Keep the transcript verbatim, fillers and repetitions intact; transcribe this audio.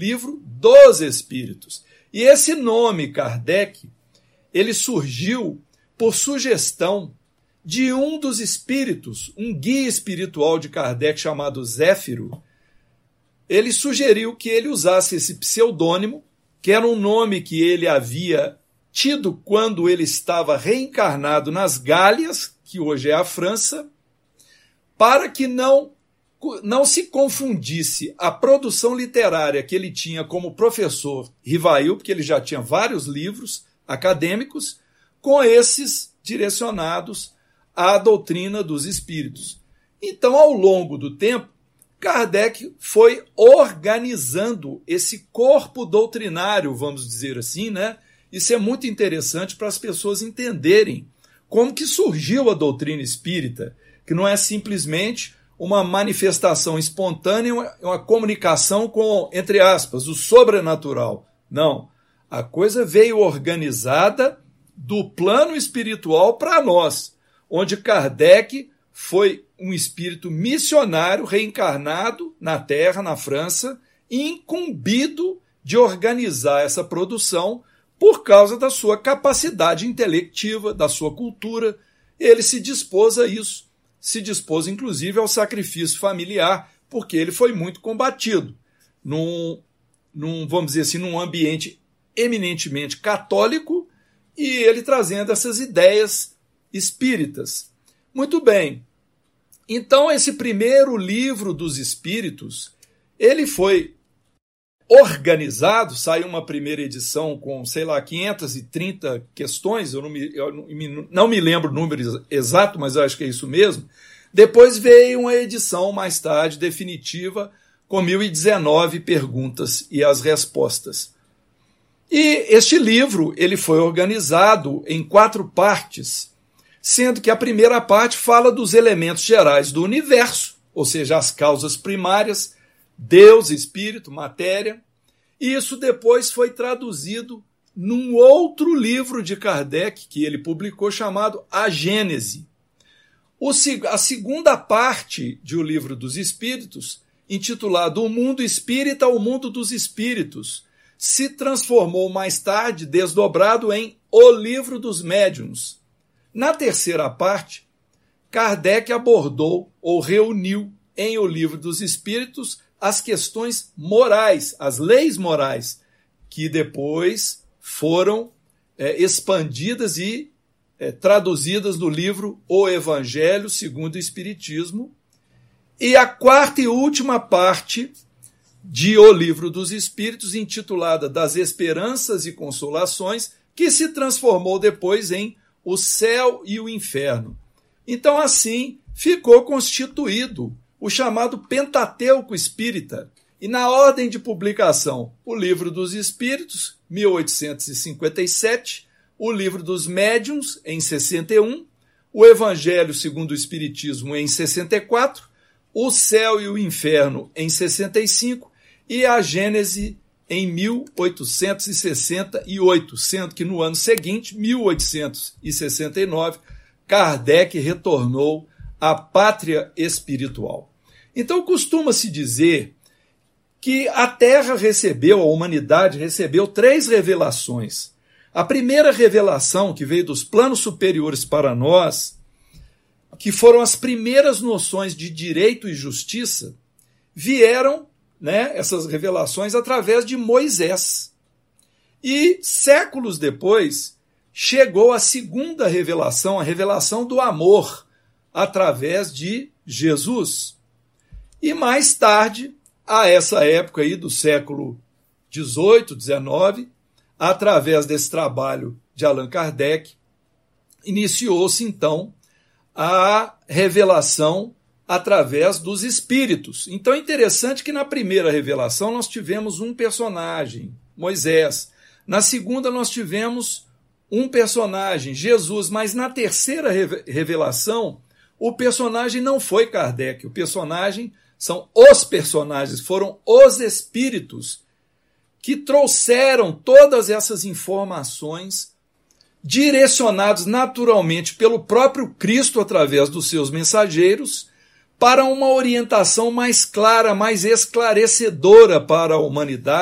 livro dos Espíritos. E esse nome, Kardec, ele surgiu por sugestão de um dos espíritos, um guia espiritual de Kardec chamado Zéfiro. Ele sugeriu que ele usasse esse pseudônimo, que era um nome que ele havia tido quando ele estava reencarnado nas Gálias, que hoje é a França, para que não, não se confundisse a produção literária que ele tinha como professor Rivail, porque ele já tinha vários livros acadêmicos, com esses direcionados à doutrina dos espíritos. Então, ao longo do tempo, Kardec foi organizando esse corpo doutrinário, vamos dizer assim, né? Isso é muito interessante para as pessoas entenderem como que surgiu a doutrina espírita, que não é simplesmente uma manifestação espontânea, uma, uma comunicação com, entre aspas, o sobrenatural. Não. A coisa veio organizada do plano espiritual para nós, onde Kardec foi um espírito missionário reencarnado na Terra, na França, e incumbido de organizar essa produção por causa da sua capacidade intelectiva, da sua cultura. Ele se dispôs a isso, se dispôs inclusive ao sacrifício familiar, porque ele foi muito combatido num, num, vamos dizer assim, num ambiente eminentemente católico, e ele trazendo essas ideias espíritas. Muito bem. Então, esse primeiro livro dos Espíritos, ele foi organizado, saiu uma primeira edição com, sei lá, quinhentas e trinta questões, eu não me, eu não, me, não me lembro o número exato, mas eu acho que é isso mesmo. Depois veio uma edição mais tarde, definitiva, com mil e dezenove perguntas e as respostas. E este livro ele foi organizado em quatro partes, sendo que a primeira parte fala dos elementos gerais do universo, ou seja, as causas primárias, Deus, Espírito, matéria, e isso depois foi traduzido num outro livro de Kardec, que ele publicou, chamado A Gênese. O, a segunda parte de O Livro dos Espíritos, intitulado O Mundo Espírita, o Mundo dos Espíritos, se transformou mais tarde, desdobrado em O Livro dos Médiuns. Na terceira parte, Kardec abordou ou reuniu em O Livro dos Espíritos as questões morais, as leis morais, que depois foram é, expandidas e é, traduzidas no livro O Evangelho segundo o Espiritismo. E a quarta e última parte de O Livro dos Espíritos, intitulada Das Esperanças e Consolações, que se transformou depois em O Céu e o Inferno. Então, assim, ficou constituído o chamado Pentateuco Espírita. E na ordem de publicação, O Livro dos Espíritos, mil oitocentos e cinquenta e sete, O Livro dos Médiuns, em sessenta e um, O Evangelho segundo o Espiritismo, em sessenta e quatro, O Céu e o Inferno, em sessenta e cinco, e a Gênese, em mil oitocentos e sessenta e oito, sendo que no ano seguinte, mil oitocentos e sessenta e nove, Kardec retornou à pátria espiritual. Então, costuma-se dizer que a Terra recebeu, a humanidade recebeu três revelações. A primeira revelação, que veio dos planos superiores para nós, que foram as primeiras noções de direito e justiça, vieram, né, essas revelações através de Moisés. E séculos depois chegou a segunda revelação, a revelação do amor, através de Jesus. E mais tarde, a essa época aí do século dezoito, dezenove, através desse trabalho de Allan Kardec, iniciou-se então a revelação através dos espíritos. Então é interessante que na primeira revelação nós tivemos um personagem, Moisés. Na segunda nós tivemos um personagem, Jesus. Mas na terceira revelação, o personagem não foi Kardec. O personagem são os personagens, foram os espíritos que trouxeram todas essas informações direcionados naturalmente pelo próprio Cristo através dos seus mensageiros para uma orientação mais clara, mais esclarecedora para a humanidade.